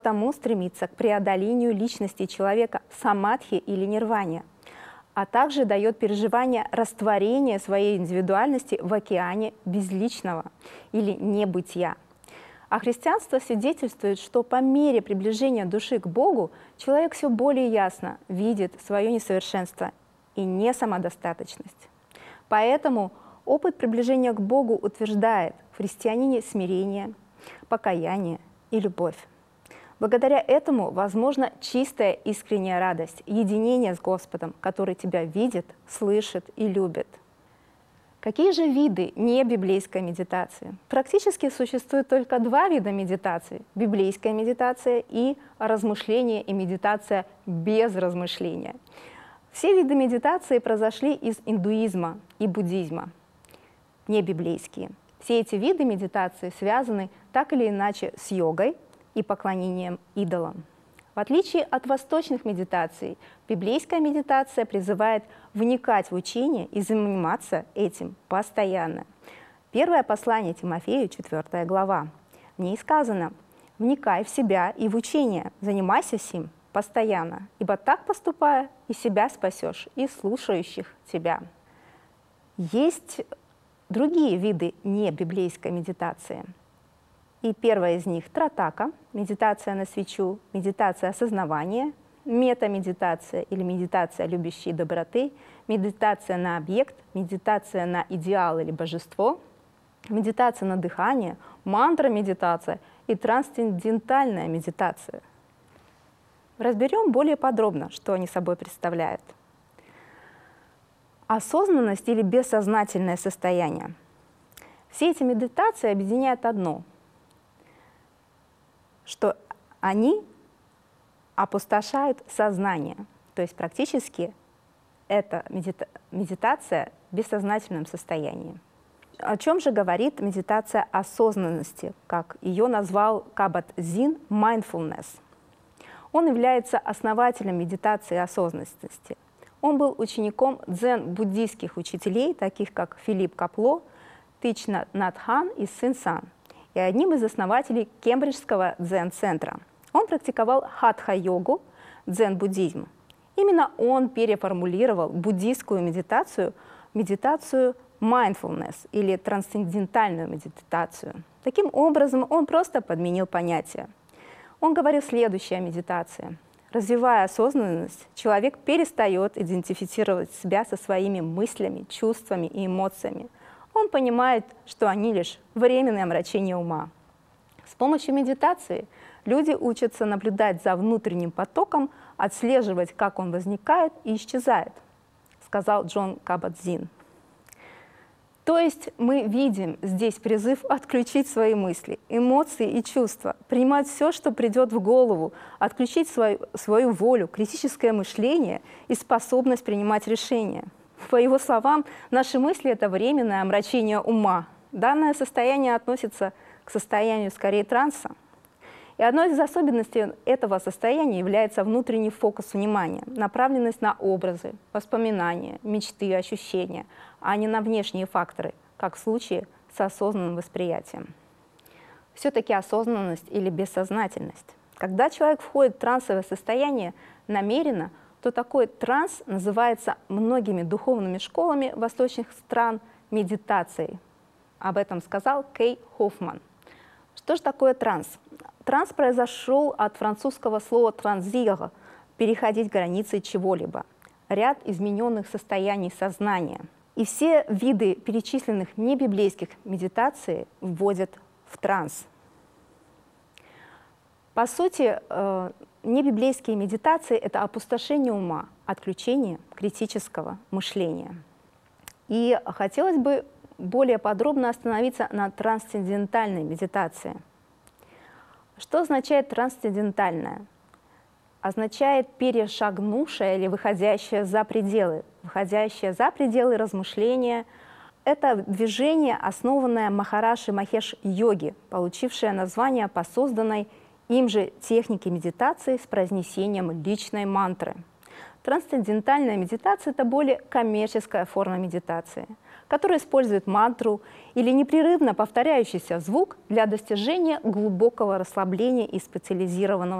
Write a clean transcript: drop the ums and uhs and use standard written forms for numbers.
тому стремится к преодолению личности человека в самадхи или нирване, а также дает переживание растворения своей индивидуальности в океане безличного или небытия. А христианство свидетельствует, что по мере приближения души к Богу человек все более ясно видит свое несовершенство и несамодостаточность. Поэтому опыт приближения к Богу утверждает в христианине смирение, покаяние и любовь. Благодаря этому возможна чистая искренняя радость, единение с Господом, который тебя видит, слышит и любит. Какие же виды небиблейской медитации? Практически существует только два вида медитации – библейская медитация и размышление и медитация без размышления. Все виды медитации произошли из индуизма и буддизма, небиблейские. Все эти виды медитации связаны так или иначе с йогой и поклонением идолам. В отличие от восточных медитаций, библейская медитация призывает вникать в учение и заниматься этим постоянно. Первое послание Тимофею, 4 глава. В ней сказано: «Вникай в себя и в учение, занимайся сим постоянно, ибо так поступая, и себя спасешь, и слушающих тебя». Есть другие виды небиблейской медитации. И первая из них – тратака, медитация на свечу, медитация осознавания, метамедитация или медитация любящей доброты, медитация на объект, медитация на идеал или божество, медитация на дыхание, мантра-медитация и трансцендентальная медитация. Разберем более подробно, что они собой представляют. Осознанность или бессознательное состояние. Все эти медитации объединяют одно – что они опустошают сознание. То есть практически это медитация в бессознательном состоянии. О чем же говорит медитация осознанности, как ее назвал Кабат-Зин mindfulness? Он является основателем медитации осознанности. Он был учеником дзен-буддийских учителей, таких как Филипп Капло, Тич Нат Хань и Сын Сан, и одним из основателей Кембриджского дзен-центра. Он практиковал хатха-йогу, дзен-буддизм. Именно он переформулировал буддийскую медитацию в медитацию mindfulness или трансцендентальную медитацию. Таким образом, он просто подменил понятия. Он говорил следующее о медитации. Развивая осознанность, человек перестает идентифицировать себя со своими мыслями, чувствами и эмоциями. Он понимает, что они лишь временное омрачение ума. С помощью медитации люди учатся наблюдать за внутренним потоком, отслеживать, как он возникает и исчезает, сказал Джон Кабат-Зин. То есть мы видим здесь призыв отключить свои мысли, эмоции и чувства, принимать все, что придет в голову, отключить свою волю, критическое мышление и способность принимать решения. По его словам, наши мысли – это временное омрачение ума. Данное состояние относится к состоянию скорее транса. И одной из особенностей этого состояния является внутренний фокус внимания, направленность на образы, воспоминания, мечты, ощущения, а не на внешние факторы, как в случае с осознанным восприятием. Все-таки осознанность или бессознательность. Когда человек входит в трансовое состояние намеренно, то такой транс называется многими духовными школами восточных стран медитацией. Об этом сказал Кей Хоффман. Что же такое транс? Транс произошел от французского слова «транзир» – переходить границы чего-либо, ряд измененных состояний сознания. И все виды перечисленных небиблейских медитаций вводят в транс. По сути, небиблейские медитации – это опустошение ума, отключение критического мышления. И хотелось бы более подробно остановиться на трансцендентальной медитации. Что означает трансцендентальная? Означает перешагнувшая или выходящая за пределы. Выходящая за пределы размышления – это движение, основанное Махараши Махеш йоги, получившее название по созданной им же технике медитации с произнесением личной мантры. Трансцендентальная медитация – это более коммерческая форма медитации. который использует мантру или непрерывно повторяющийся звук для достижения глубокого расслабления и специализированного